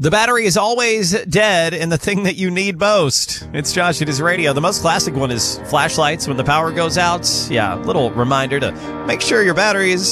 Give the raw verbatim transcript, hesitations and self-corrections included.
The battery is always dead in the thing that you need most. It's Josh at his radio. The most classic one is flashlights when the power goes out. Yeah, little reminder to make sure your battery is